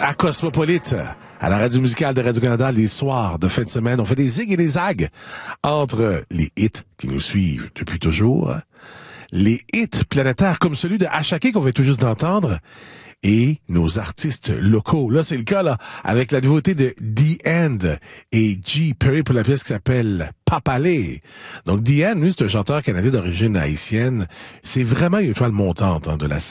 à Cosmopolite, à la radio musicale de Radio-Canada, les soirs de fin de semaine. On fait des zigs et des zags entre les hits qui nous suivent depuis toujours, les hits planétaires comme celui de Ashake qu'on vient tout juste d'entendre, et nos artistes locaux. Là, c'est le cas, là, avec la nouveauté de The End et G. Perry pour la pièce qui s'appelle Papalé. Donc, The End, lui, c'est un chanteur canadien d'origine haïtienne. C'est vraiment une étoile montante de la scène.